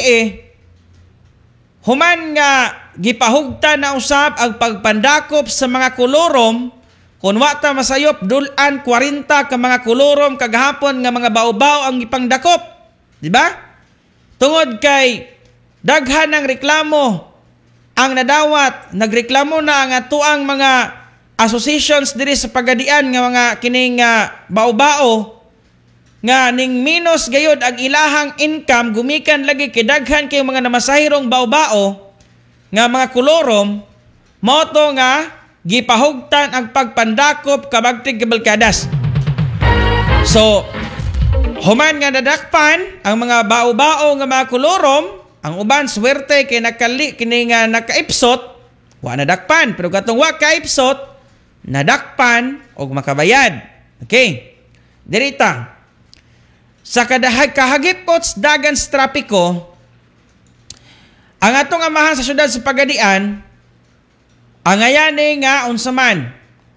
human nga gipahugta na usab ang pagpandakop sa mga kolorom, kung wata masayop dulan 40 ka mga kolorom kagahapon nga mga baobaw ang ipangdakop. Di ba? Tungod kay daghan ng reklamo ang nadawat, nagreklamo na ang atuang mga associations diri sa pagadian nga mga kining baobao nga ning minus gayud ang ilahang income gumikan lagi kay daghan kay mga namasahirong baobao nga mga kolorom mo to nga gipahugtan ang pagpandakop kabagtig kabalkadas. So human nga nadakpan ang mga baobao nga mga kolorom, ang uban swerte kay nakali kini nga nakaipsot wa nadakpan, pero katong wa kaipsot nadakpan og makabayad. Okay, dirita sa kahagipot dagan sa trapiko, ang atong amahan sa syudad sa Pagadian, ang ayani nga unsa man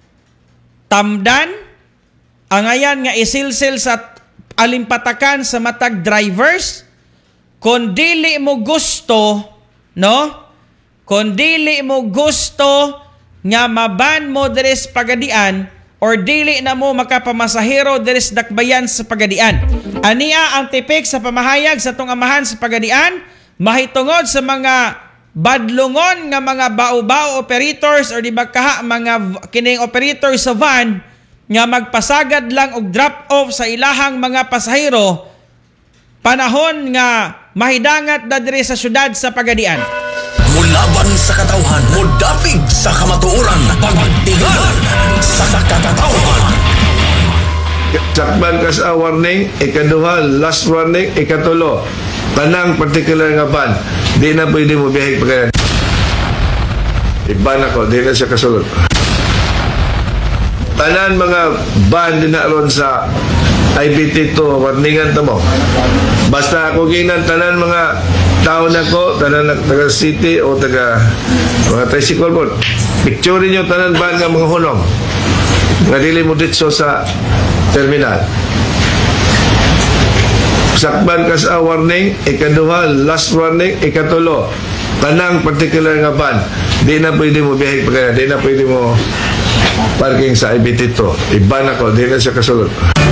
tamdan, ang ayan nga isilsil sa alimpatakan sa matag drivers, kung dili mo gusto, no? Kung dili mo gusto nga maban mo diri sa Pagadian, or dili na mo makapamasahero diri sa dakbayan sa Pagadian. Ania ang tipik sa pamahayag sa tong amahan sa Pagadian, mahitungod sa mga badlungon nga mga baobao operators or di ba kaha mga kining operators sa van nga magpasagad lang og drop off sa ilahang mga pasahero panahon nga mahidangat na diri sa syudad sa Pagadian. Mulaban sa katawhan, mudapig sa kamatuoran, pagtingal sa katawhan. Sakban ka sa warning, ikaduha, last warning, ikatulo. Tanang particular nga ban, di na pwede mo biyahig pagkayan. Iban ako, di na siya kasulod. Tanan mga ban din na ron sa IBT2, warningan to mo. Basta ako ginan tanan mga tao na ko, tanan taga city o taga mga tricycle board. Picture niyo tanan ban nga mga hunong. Nga dili mo ditso sa terminal. Sakban ka sa warning, ikaduha, last warning, ikatulo. Tanang particular nga ban, di na pwede mo biyahig pagkaya, di na pwede mo parking sa IBT2. Iban ako, di na siya kasulod.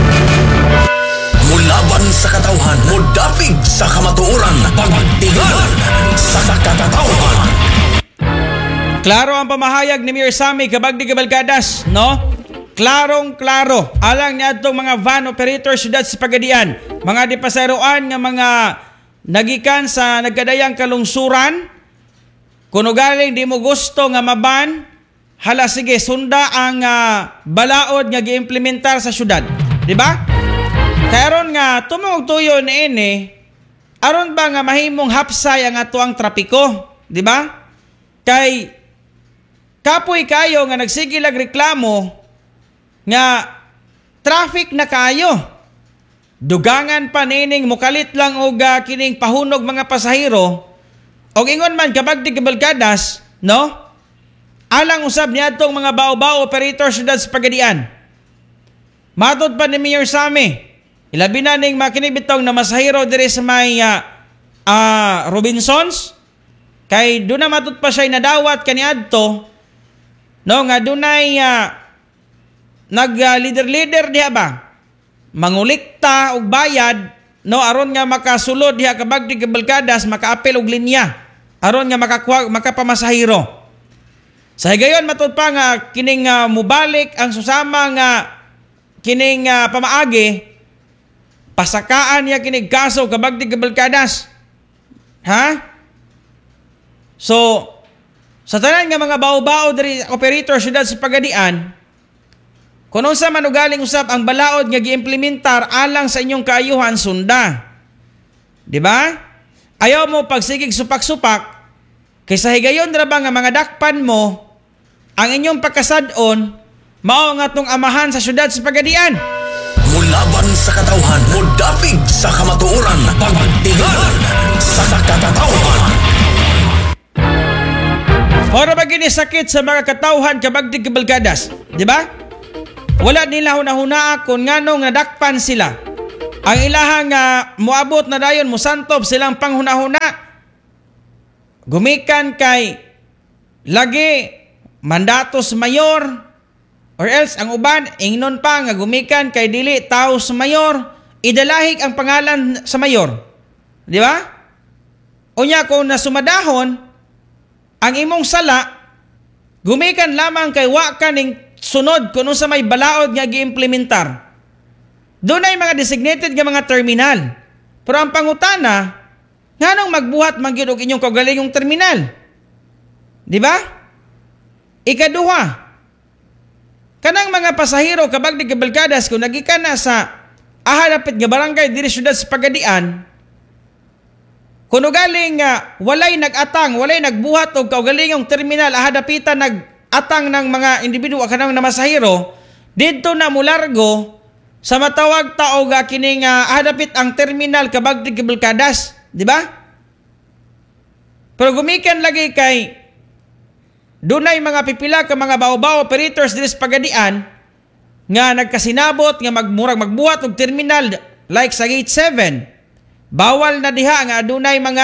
Mulaban sa katawhan, mudapig sa kamatuoran, pagtingal sa katawhan. Klaro ang pamahayag ni Mayor Sammy kabagdi kabalkadas, no? Klarong-klaro. Alang niya itong mga van operator syudad sa Pagadian. Mga dipasaroan nga mga nagikan sa nagkadayang kalungsuran. Kung galing di mo gusto nga maban, hala sige, sunda ang balaod nga gi-implementar sa syudad. Diba? Kaya aron nga, tumong tuyo ni ini, aron ba nga mahimong hapsay ang atuang trapiko? Diba? Kay kapoy kayo nga nagsigilag reklamo nga traffic na kayo. Dugangan pa nining mukalit lang og kining pahunog mga pasahero. Og ingon man kabagdi kabalkadas, no? Alang usab niadtong mga baobao operator syudad sa Pagadian. Matod pa ni Mayor Sammy, ilabi na ning makinibitong na masahero diri sa may Robinsons. Kay doon na matod pa siya nadawat kaniadto, no, nga dunay nag-leader diha ba? Mangulikta og bayad, no, aron nga makasulod diha kabagdi kabalkadas, makaapil og linya, aron nga makapamasahiro. Sa higayon matud pa nga kining mubalik ang susama nga kining pamaagi, pasakaan niya kining kaso kabagdi kabalkadas. Ha? So, sa tanan nga mga baobao diri operator syudad sa Pagadian, kung unsa man ugaling usab ang balaod nga giimplementar alang sa inyong kaayuhan sunda. Di ba? Ayaw mo pagsigig supak-supak kaysa higayon ra ba nga mga dakpan mo ang inyong pagkasad-on mao nga tong amahan sa syudad sa Pagadian. Mulaban sa katawhan, mudapig sa kamatuoran, pagtingal sa katawhan. Para ba gini sakit sa mga katawhan kabagdi kabalkadas? Di ba? Wala nila hunahuna kung nganong nadakpan sila. Ang ilahang muabot na dayon musantob silang panghuna-huna. Gumikan kay lagi mandatos mayor or else ang uban ingnon pa nga gumikan kay dili tao sa mayor, idalahig ang pangalan sa mayor. Di ba? Unya kung nasumadahon ang imong sala, gumikan lamang kay wa ka ning sunod kuno sa may balaod nga giimplementar. Doon ay mga designated nga mga terminal. Pero ang pangutana, nganong magbuhat man gyud og inyong kaugalingong terminal? Di ba? Ikaduha, kanang mga pasahero kabag di kabalkadas kung nagikan na sa ahadapit nga barangay diri syudad sa Pagadian, kung galing walay nag-atang, walay nagbuhat og kaugalingong terminal ahadapitan nag-atang ng mga individuo kanang na masahero, didto na mulargo sa matawag tao kining ahadapit ang terminal kabag di kabalkadas, di ba? Pero gumikan lagi kay dunay mga pipila ka mga bao-bao operators diri sa Pagadian nga nagkasinabot nga magbuhat og terminal like sa Gate 7. Bawal na diha nga dunay mga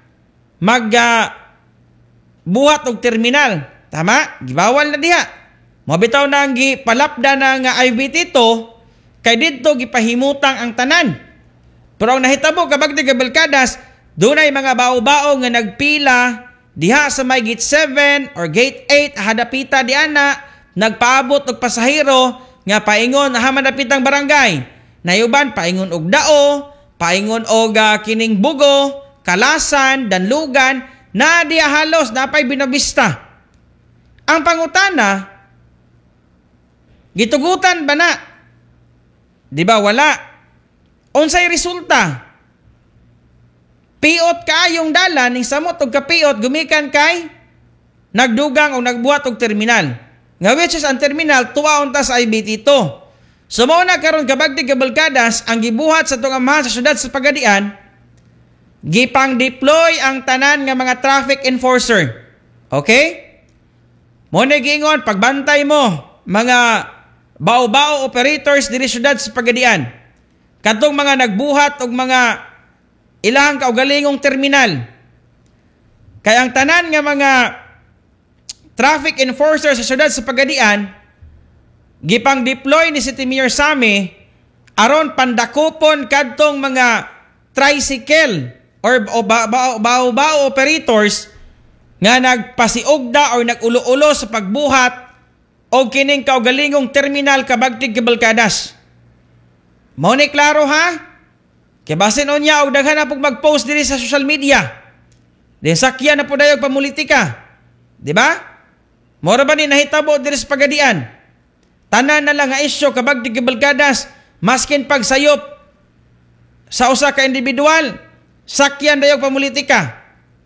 buhat og terminal. Tama? Gibawal na diha. Mabitaw na ang gipalapda ng IBT to kay didto gipahimutang ang tanan. Pero ang nahitabo kabag di kabalkadas, dunay mga bao-bao nga nagpila diha sa may Gate 7 or Gate 8 hadapita di ana nagpaabot og pasahero nga paingon hamadapitang barangay. Nayuban paingon og dao, paingon og kining bugo, kalasan, danlugan na diha halos napay binabista. Ang pangutana, gitugutan ba na? Di ba wala? Unsay resulta? Piot kaayong dalan ning samot og kapiot gumikan kay nagdugang o nagbuhat og terminal. Nga which is ang terminal tuwaon ta sa IBT to. So mao na karon kabagdi kabalkadas ang gibuhat sa tong amahan sa syudad sa Pagadian, gipang deploy ang tanan nga mga traffic enforcer. Okay? Mo na giingon pagbantay mo mga bao-bao operators diri syudad sa Pagadian. Kadtong mga nagbuhat og mga ilang kaugalingong terminal. Kaya ang tanan nga mga traffic enforcers sa syudad sa Pagadian, gipang deploy ni City Mayor Sammy aron pandakopon kadtong mga tricycle or bao-bao operators nga nagpasiugda or nagulo-ulo sa pagbuhat o kining kaugalingong terminal kabagtig kabalkadas. Mao ni klaro ha? Kaya basin unya og daghan na pug mag-post diri sa social media. Di sakyan na po dayog pamulitika. Di ba? Mora ba ni nahitabo diri sa Pagadian? Tanan na lang nga isyo kabag di kabalkadas, maskin pagsayop sa usa ka individual, sakyan dayog pamulitika.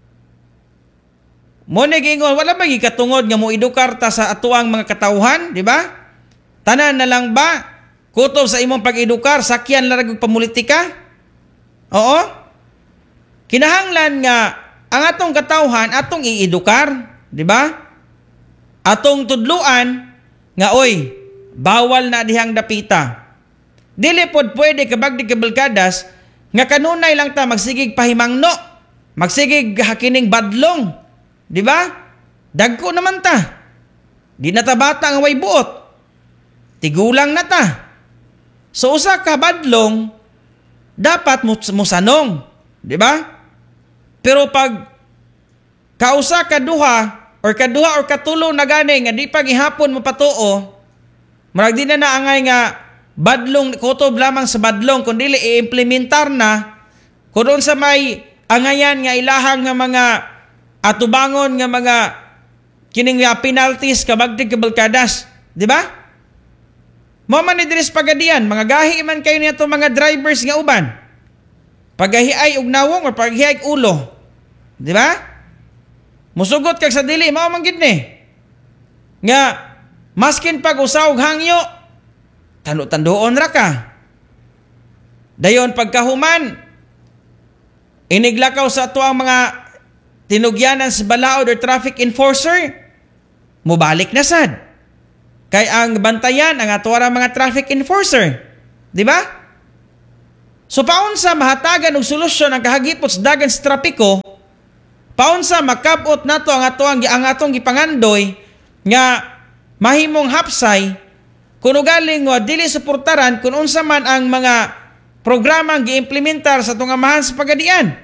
Mo ni gingon wala ba gikatungod nga mo edukar ta sa atuang mga katawhan, di ba? Tanan na lang ba kutob sa imong pag-edukar, sakyan lang og pamulitika? Oo? Kinahanglan nga ang atong katawhan atong i-edukar, di ba? Atong tudluan nga oy, bawal na dihang dapita. Dili pod pwede kabag di kabalkadas nga kanunay lang ta magsigig pahimangno, magsigig hakining badlong, di ba? Dagko naman ta. Di na ta bata nga way buot. Tigulang na ta. So usa ka badlong dapat musanong, di ba? Pero pag kausa kaduha or katulo na gani nga di pa gihapon mo patuo, marag di na naangay nga badlong kutob lamang sa badlong kundi i-implementar na kung sa may angayan nga ilahang nga mga atubangon nga mga kining penalties kabagtig kabalkadas, di ba? Mo man ni diri sa Pagadian, mga gahi man kayo niya mga drivers nga uban. Paggahiay og nawong or paggahiay og ulo. Di ba? Musugot kag sa dili, mao man gid ni. Nga maskin pag usaw og hangyo, tanu-tanduon ra ka. Dayon pagkahuman, iniglakaw sa ato ang mga tinugyanan sa balaod or traffic enforcer, mubalik na sad. Kay ang bantayan ang ato mga traffic enforcer. Di ba? So paunsa mahatagan og solusyon ang kahagipot sa dagan sa trapiko, paunsa makabot nato ang atong gipangandoy nga mahimong hapsay kuno galing dili suportaran kung unsa man ang mga programang giimplementar sa atong amahan sa pagadian.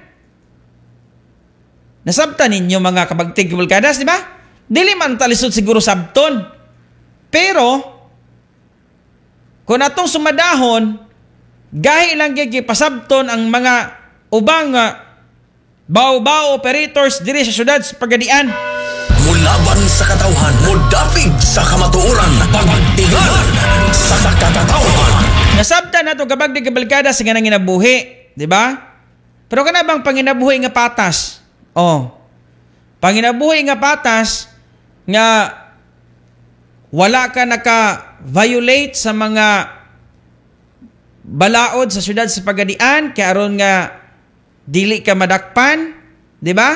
Nasabtan ninyo mga kabagtig bulkadas, di ba? Dili man talisod siguro sabton. Pero kung atong sumadahon, gahi lang pasabton ang mga ubang bao-bao operators diri sa syudad sa pagadian. Mulaban sa katawhan, mudapig sa kamatuoran, pagtigan sa katawhan. Nasabtan nato kabagdig kabalkada sa ganang ginabuhi, di ba? Pero kana bang panginabuhi nga patas? Panginabuhi nga patas nga wala ka naka-violate sa mga balaod sa syudad sa pagadian kay aron nga dili ka madakpan, di ba?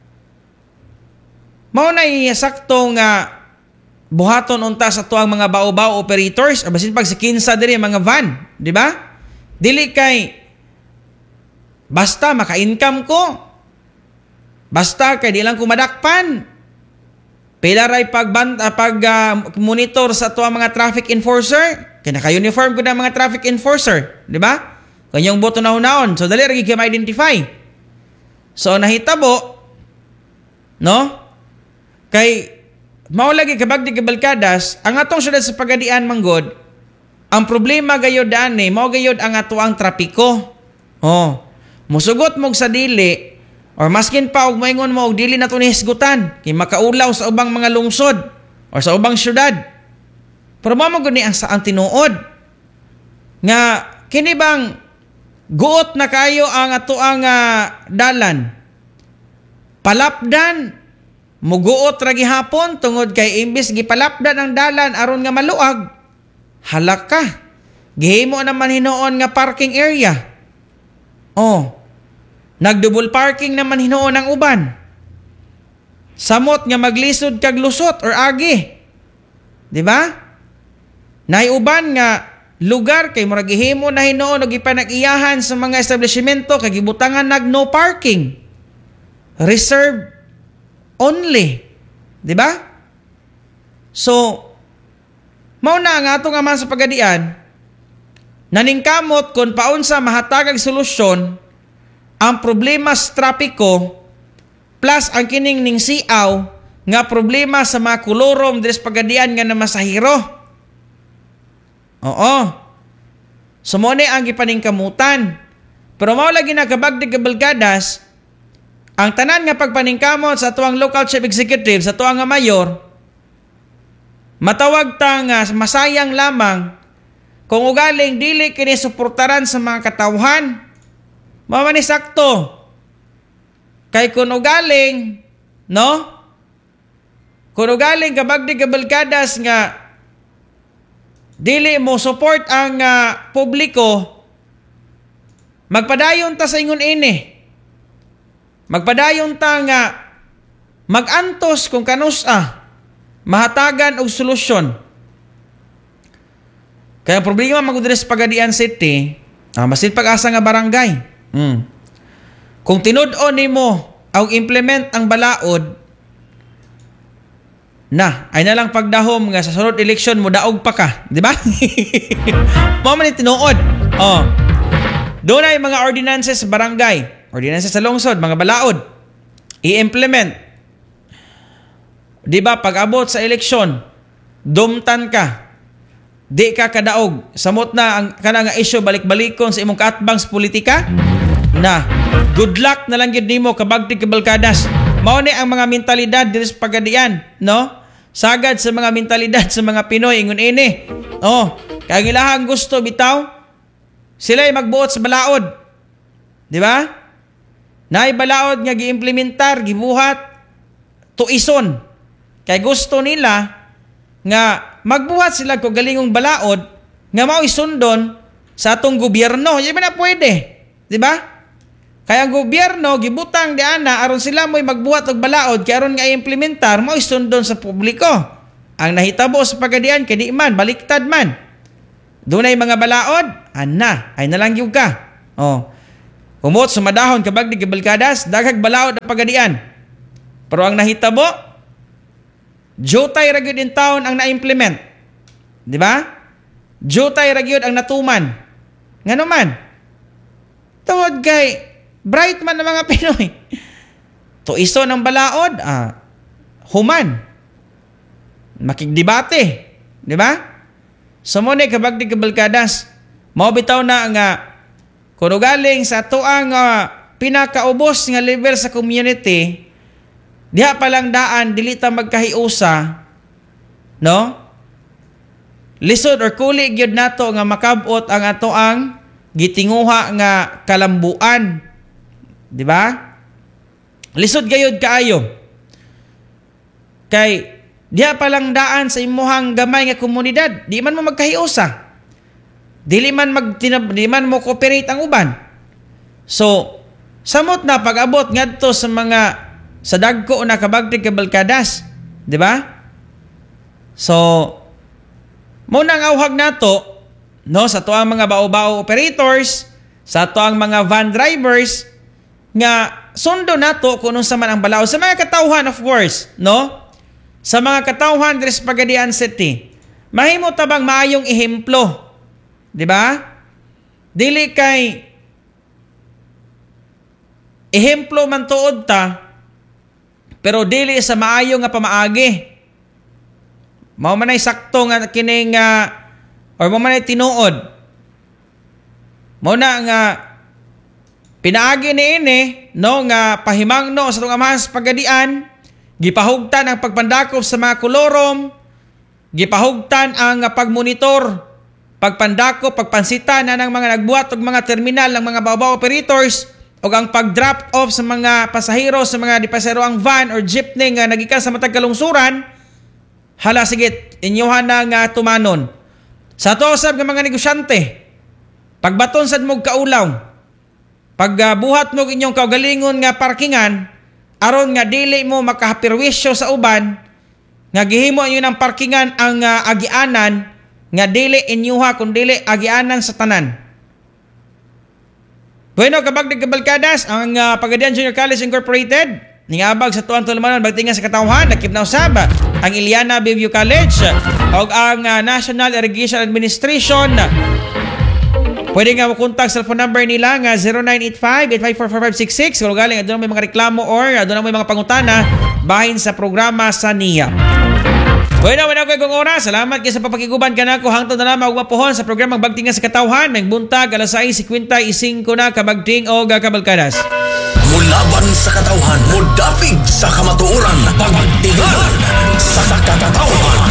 Mao na sakto nga buhaton unta sa tuang mga bao-bao operators o basin pag sa kinsa diri mga van, di ba? Dili kay basta maka-income ko, basta kay di lang ko madakpan. Pilaray monitor sa tuang mga traffic enforcer. Kaya naka-uniform ko na mga traffic enforcer. Di ba? Kanyang boto na hunaon. So, dali rin kayo ma-identify. So, nahitabo, no? Kay, maulagi kabagdi kabalkadas, ang atong syudad sa pagadian manggod, ang problema gayod ani, mao gayod ang atuang trapiko. Musugot mong sa dili, or maskin pa, og maingon mo, og dili na ito nihisgutan, kay makaulaw sa ubang mga lungsod, or sa ubang syudad. Pero mamagod ni ang tinuod nga kini bang guot na kayo ang atoang dalan, palapdan muguot ra gihapon tungod kay imbis gipalapdan ang dalan aron nga maluag, halaka gihimo naman hinuon nga parking area. Nagdouble parking naman hinuon ang uban, samot nga maglisod kag lusot or agi, di ba? Naiuban nga lugar kay murag gihimo na hinuon og ipanag-iyahan sa mga establishmento kay gibutangan no parking. Reserve only. Di ba? So, mao na nga atong amahan sa pagadian, naningkamot kung paunsa mahatagag solusyon ang problema sa trapiko plus ang kining ning siaw nga problema sa mga kolorom diri sa pagadian nga namasahiro. Sumone ang gipaningkamutan. Pero mao lagi na kabagdig kabalgadas, ang tanan nga pagpaningkamot sa tuang local chief executive, sa tuang nga mayor, matawag ta nga masayang lamang kung ugaling dili kini suportaran sa mga katawhan. Mao man ni sakto. Kay kung ugaling, no? Kung ugaling kabagdig kabalgadas nga dili mo support ang publiko, magpadayon ta sa ingon ini. Magpadayon ta nga magantos kung kanusa mahatagan og solusyon. Kaya problema magudre sa Pagadian City, masin pag-asa nga barangay. Kung tinud-on nimo og implement ang balaod, ay na lang pagdahom nga sa sunod eleksyon mo daog pa ka, di ba? Mao man tinuod. Doon ay mga ordinances sa barangay, ordinances sa lungsod, mga balaod i-implement. Di ba pag abot sa eleksyon, dumtan ka, di ka kadaog, samot na ang kanang issue balik-balikon sa imong kaatbang sa politika, good luck na lang gid nimo kabagtig kabalkadas. Mao ni ang mga mentalidad diri sa Pagadian, no? Sagad sa mga mentalidad sa mga Pinoy ingon ini. Kay ilahang gusto bitaw sila ay magbuot sa balaod. Di ba? Naay balaod nga giimplementar, gibuhat tuison. Kay gusto nila nga magbuhat sila kog galingong balaod nga mao isundon sa atong gobyerno. Di ba na pwede? Di ba? Kaya ang gobyerno gibutang di ana aron sila mo'y magbuhat og balaod kay aron nga i-implementar mo isundon sa publiko. Ang nahitabo sa Pagadian kay di man baliktad man. Dunay mga balaod, ay nalang gyud ka. Oh. Kumot sumadahon kabag di kabalkadas, daghag balaod ang pagadian. Pero ang nahitabo, jutay ra gyud in town ang na-implement. Di ba? Jutay ra gyud ang natuman. Ngano man? Tungod kay bright man ng mga Pinoy. Tuiso ng balaod, human. Makigdebate. Di ba? So mo ni kabag di kabalkadas, mao bitaw na nga kuno galing sa tuang pinakaubos nga level sa community, diha pa lang daan dili ta magkahiusa, no? Lisod or kuli gyud nato nga makabot ang atoang gitinguha nga kalambuan. Di ba? Lisod gayud kaayo. Kay diha pa lang daan sa imuhang gamay nga komunidad, di man mo magkahiusa. Dili man mo cooperate ang uban. So, samot na pag-abot ngadto sa dagko na kabagtig kabalkadas, di ba? So, mo nang awhag nato no sa tuang mga bao-bao operators, sa tuang mga van drivers nga sundo nato kung sa man ang balaod sa mga katawhan, of course, no? Sa mga katawhan dres Pagadian City. Mahimo tabang maayong ehemplo. Di ba? Dili kay ehemplo man tuod ta, pero dili sa maayo nga pamaagi. Mao man ay sakto nga kining or mao man ay tinuod. Mao na nga pinaagi niini no nga pahimangno sa tong amahan sa Pagadian, gipahugtan ang pagpandakop sa mga kolorom, gipahugtan ang pagmonitor, pagpandako, pagpansita na ng mga nagbuhat og mga terminal ng mga bao-bao operators o ang pag-drop off sa mga pasahero sa mga dipaseroang van or jeepney nga nagikan sa matag kalungsuran. Hala sigit, inyohan na nga tumanon. Sa to usab nga mga negosyante, pagbaton sad mo kaulaw, pagbuhat mo inyong kaugalingon nga parkingan, aron nga dili mo makahapirwisyo sa uban, nga gihimo inyo ng parkingan ang agianan, nga dili inyuha kung dili agianan sa tanan. Bueno, kabagdig kabalkadas, ang Pagadian Junior College Incorporated, ningabag sa tuwan tulumanon, bagtingan sa katawhan, nakip na usab, ang Iliana Bayview College, o ang National Irrigation Administration. Pwede nga makontak sa phone number nila nga 0985-854-4566 kung galing doon may mga reklamo or doon may mga pangutana bahin sa programa sa NIA. Bueno, ko kong oras. Salamat kayo sa papakiguban ka na ko. Hangtod na naman magmapuhon sa programang Bagtingan sa Katawhan. May buntag, alas 6:55 na kabagting o kabalkadas. Mulaban sa katawhan, mudapig sa kamatuuran, Bagtingan sa Katawhan.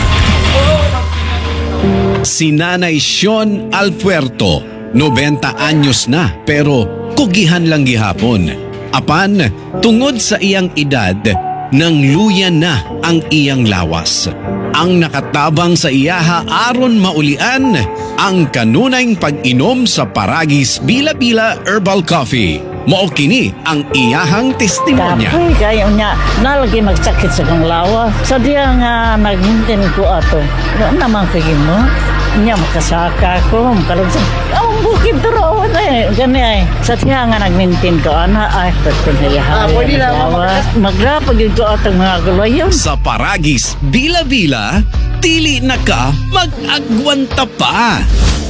Si Nanay Sean Alfuerto, 90 anyos na pero kugihan lang gihapon. Apan, tungod sa iyang edad, nang luyan na ang iyang lawas. Ang nakatabang sa iyaha aron maulian ang kanunayng pag-inom sa Paragis Bila-Bila Herbal Coffee. Mao kini ang iyahang testimonya. Kapoy kayo niya, nalagi magsakit sa kong lawa. Sa diya nga nagmintin ko ato. Ano naman kayo mo? Niya makasaka ko, makalagsan. Ang bukid tarawan eh. Gani ay. Sa diya nga nagmintin ko, ay, pagpinayahan. Magrapag yun ko atong mga gulayon. Sa Paragis Bila-Bila, dili na ka mag-agwanta pa.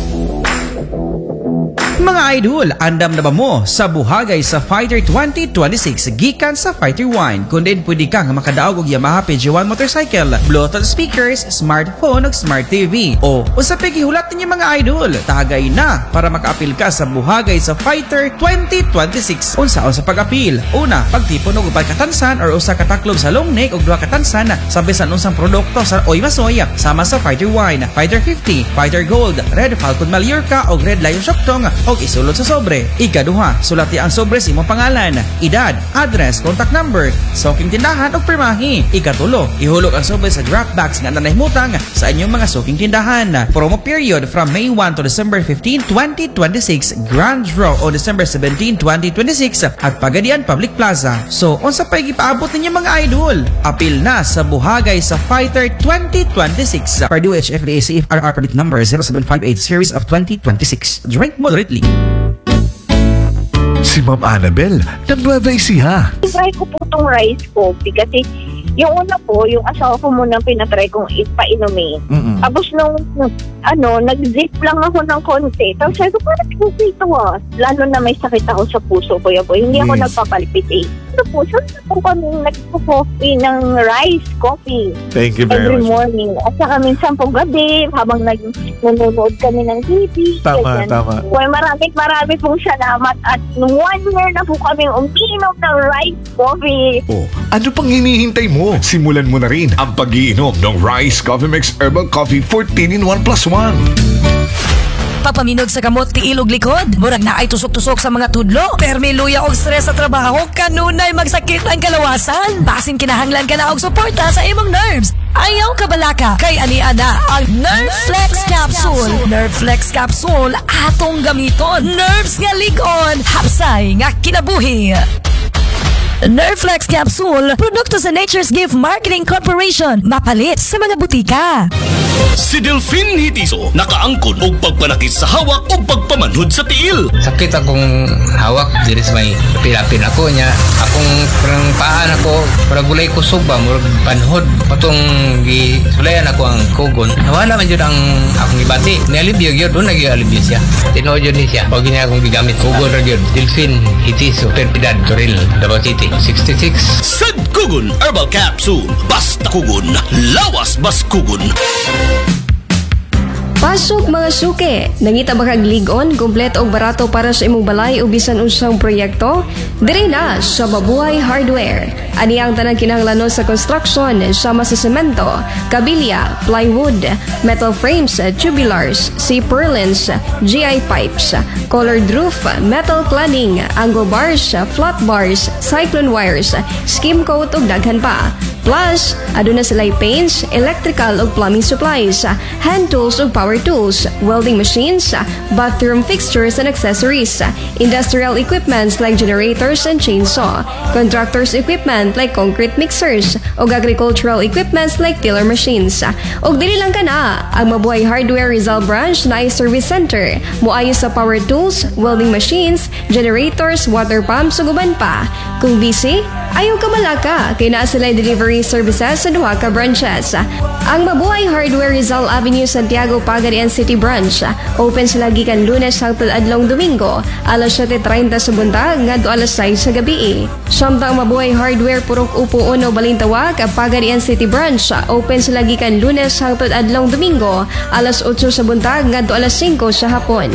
Mga idol, andam na ba mo sa buhagay sa Fighter 2026 gikan sa Fighter Wine? Kung din pwede kang makadaog og Yamaha PG1 motorcycle, Bluetooth speakers, smartphone ug smart TV. O usapig ihulat ninyo mga idol, tagay na para makaapil ka sa buhagay sa Fighter 2026. Unsaon sa pag-apil? Una, pagtipon og upat katansan or usa ka taklob sa long neck ug duha katansan sa bisan unsang produkto sa Oy Masoy sama sa Fighter Wine, Fighter 50, Fighter Gold, Red Falcon Mallorca ug Red Lion Shoktong og isulod sa sobre. Ikaduha, sulati ang sobre sa imong pangalan, edad, address, contact number, suking tindahan ug pirmahi. Ikatulo, ihulog ang sobre sa drop box nga nanahimutang sa inyong mga suking tindahan. Promo period from May 1 to December 15, 2026. Grand draw on December 17, 2026 at Pagadian Public Plaza. So, unsa pa'y gipaabot ninyo mga idol? Apil na sa buhagay sa Fighter 2026. Purdue HFDAC RR permit number 0758 series of 2026. Drink moderately. Si Ma'am Annabel ng Nueva Ecija. Try ko po itong rice coffee kasi yung una po, yung asawa ko muna pinatry kong ipainumin. Tapos nung nag-zip lang ako ng konti. Tapos sabi ko, parang kasi ito Lalo na may sakit ako sa puso ko. Hindi ako nagpapalpitate. Po, saan po kami nagpo-coffee ng rice coffee Thank you very every much. morning. At saka minsan po gabi, habang nanonood kami ng TV. Tama, tama. Well, marami pong salamat. At nung 1 year na po kami uminom ng rice coffee. Oh, ano pang hinihintay mo? Simulan mo na rin ang pag-iinom ng Rice Coffee Mix Herbal Coffee 14 in 1 plus 1. Papaminog sa kamot ti ilog likod. Murag na ay tusok-tusok sa mga tudlo. Permi luya og stress sa trabaho. Kanunay magsakit ang kalawasan. Basin kinahanglan ka na og suporta sa imong nerves. Ayaw kabalaka kay ani-ana ang Nerveflex Capsule. Nerveflex Capsule atong gamiton. Nerves nga ligon. Hapsay nga kinabuhi. Nerveflex Capsule, produkto sa Nature's Gift Marketing Corporation. Mapalit sa mga butika. Si Delphine Hitiso nakaangkon og pagpanakit sa hawak o pagpamanhod sa tiil. Sakit akong hawak, diri sa may pilapin ako niya. Akong parang paan ako, parang gulay kusog ba, murag panhod. Patong gisulayan ako ang kugon. Nawala man yun ang akong ibati. Nialibyo yun, doon nag-ialibyo siya. Tinood yun siya. Pag niya akong gigamit, kugon rin yun. Delphine Hitiso, Perpidad, Toril, Davao City, 66. Sad Kugon Herbal Capsule. Basta kugon, lawas bas kugon. Pasok mga suke! Nangita ba kag ligon, kumpleto og barato para sa imong balay o bisan unsang proyekto? Diri na sa Mabuhay Hardware. Ani ang tanang kinahanglanon sa construction sama sa semento, kabilya, plywood, metal frames, tubulars, C-purlins, GI pipes, colored roof, metal cladding, angle bars, flat bars, cyclone wires, skim coat ug daghan pa. Plus, aduna sila'y paints, electrical ug plumbing supplies, hand tools ug power tools, welding machines, bathroom fixtures and accessories, industrial equipments like generators and chainsaw, contractors equipment like concrete mixers, ug agricultural equipments like tiller machines. Ug dili lang kana, ang Mabuhay Hardware Rizal Branch na ay service center, moayo sa power tools, welding machines, generators, water pumps ug uban pa. Kung busy, ayaw ka malaka, kay naa sila'y delivery services sa duha ka branches. Ang Mabuhay Hardware Rizal Avenue, Santiago, Pagadian City Branch. Open sila gikan Lunes hangtod adlong Domingo, alas 7:30 sa buntag ngadto alas 6 sa gabi. Samtang Mabuhay Hardware Purok Upo Uno, Balintawak, Pagadian City Branch. Open sila gikan Lunes hangtod adlong Domingo, alas 8 sa buntag ngadto alas 5 sa hapon.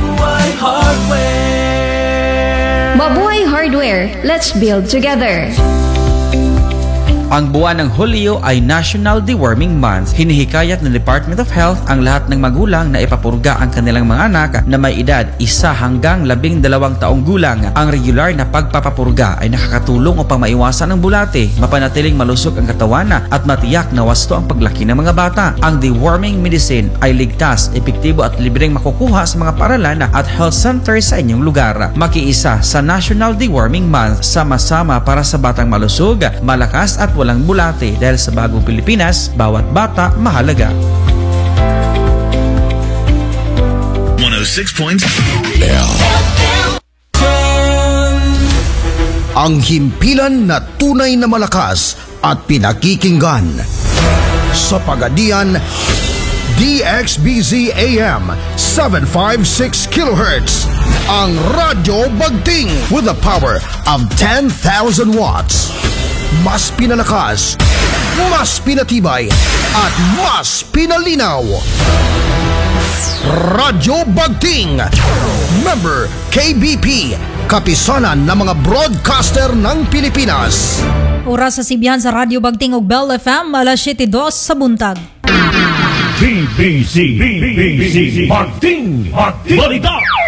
Mabuhay Hardware. Let's build together. Ang buwan ng Hulyo ay National Deworming Month. Hinihikayat ng Department of Health ang lahat ng magulang na ipapurga ang kanilang mga anak na may edad 1 hanggang 12 taong gulang. Ang regular na pagpapapurga ay nakakatulong upang maiwasan ang bulate, mapanatiling malusog ang katawan at matiyak na wasto ang paglaki ng mga bata. Ang deworming medicine ay ligtas, epektibo at libreng makukuha sa mga paaralan at health center sa inyong lugar. Makiisa sa National Deworming Month, sama-sama para sa batang malusog, malakas at walang bulate dahil sa bagong Pilipinas, bawat bata mahalaga. 106.0 Ang himpilan na tunay na malakas at pinakikinggan. Sa Pagadian, DXBZ AM 756 kHz. Ang Radyo Bagting with a power of 10,000 watts. Mas pinalakas, mas pinatibay, at mas pinalinaw. Radyo Bagting. Member KBP, kapisanan ng mga broadcaster ng Pilipinas. Oras sa sibihan sa Radyo Bagting ug Bell FM, alas 7:02 sa buntag. BBC Bagting Balita.